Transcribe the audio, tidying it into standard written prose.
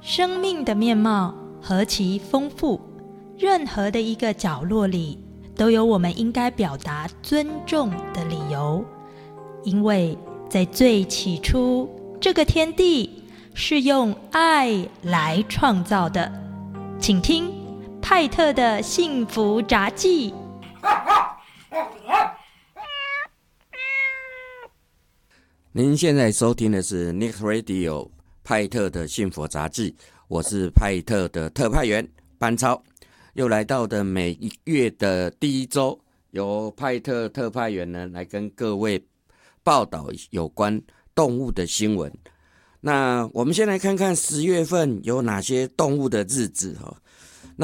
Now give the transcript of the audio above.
生命的面貌何其丰富，任何的一个角落里都有我们应该表达尊重的理由。因为在最起初，这个天地是用爱来创造的。请听派特的幸福杂记。 您现在收听的是 Nick Radio 派特的幸福杂记，我是派特的特派员班超，又来到的每一月的第一周，由派特特派员呢来跟各位报道有关动物的新闻。那我们先来看看10月份有哪些动物的日子。